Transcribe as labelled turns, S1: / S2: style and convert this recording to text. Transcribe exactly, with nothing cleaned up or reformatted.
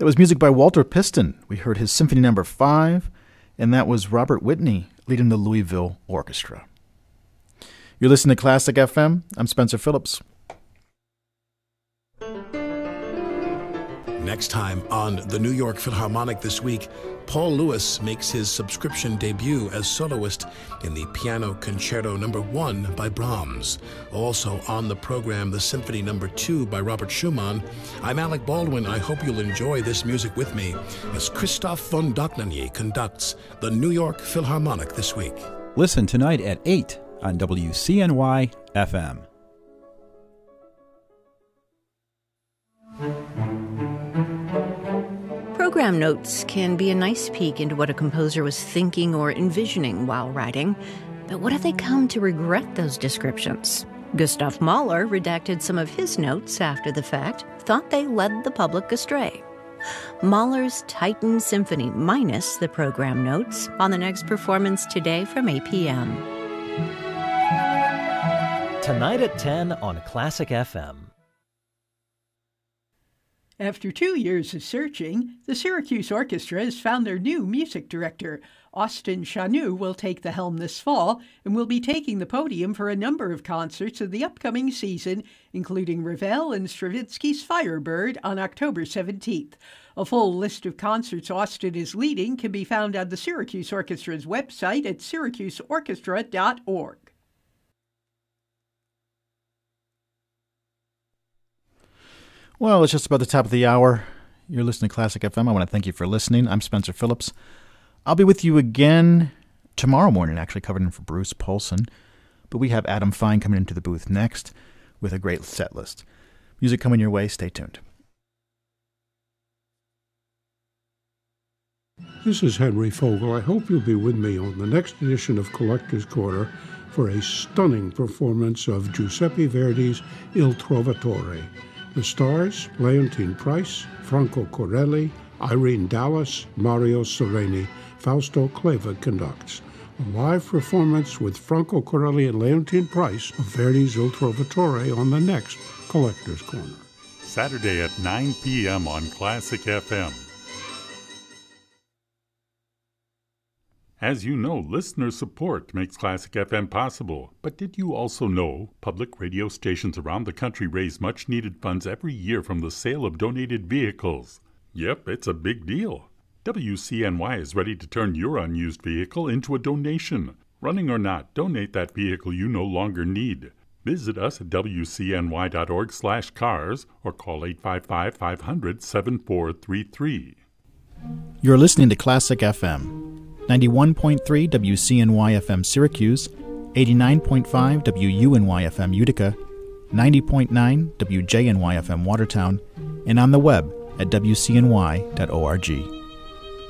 S1: That was music by Walter Piston. We heard his Symphony Number Five, and that was Robert Whitney leading the Louisville Orchestra. You're listening to Classic F M. I'm Spencer Phillips.
S2: Next time on the New York Philharmonic this week, Paul Lewis makes his subscription debut as soloist in the Piano Concerto Number One by Brahms. Also on the program, the Symphony Number Two by Robert Schumann. I'm Alec Baldwin. I hope you'll enjoy this music with me as Christoph von Dohnanyi conducts the New York Philharmonic this week.
S3: Listen tonight at eight on W C N Y F M.
S4: Program notes can be a nice peek into what a composer was thinking or envisioning while writing. But what if they come to regret those descriptions? Gustav Mahler redacted some of his notes after the fact, thought they led the public astray. Mahler's Titan Symphony minus the program notes on the next performance today from eight p.m.
S5: Tonight at ten on Classic F M.
S6: After two years of searching, the Syracuse Orchestra has found their new music director. Austin Chanou will take the helm this fall and will be taking the podium for a number of concerts in the upcoming season, including Ravel and Stravinsky's Firebird on October seventeenth. A full list of concerts Austin is leading can be found on the Syracuse Orchestra's website at syracuse orchestra dot org.
S1: Well, it's just about the top of the hour. You're listening to Classic F M. I want to thank you for listening. I'm Spencer Phillips. I'll be with you again tomorrow morning, actually, covering for Bruce Polson. But we have Adam Fine coming into the booth next with a great set list. Music coming your way. Stay tuned.
S7: This is Henry Fogel. I hope you'll be with me on the next edition of Collector's Corner for a stunning performance of Giuseppe Verdi's Il Trovatore. The stars, Leontyne Price, Franco Corelli, Irene Dallas, Mario Sereni. Fausto Clava conducts. A live performance with Franco Corelli and Leontyne Price of Verdi's Il Trovatore on the next Collector's Corner.
S8: Saturday at nine p.m. on Classic F M. As you know, listener support makes Classic F M possible. But did you also know public radio stations around the country raise much-needed funds every year from the sale of donated vehicles? Yep, it's a big deal. W C N Y is ready to turn your unused vehicle into a donation. Running or not, donate that vehicle you no longer need. Visit us at w c n y dot org slash cars or call eight five five, five hundred, seven four three three.
S1: You're listening to Classic F M. ninety-one point three W C N Y F M Syracuse, eighty-nine point five W U N Y F M Utica, ninety point nine W J N Y F M Watertown, and on the web at w c n y dot org.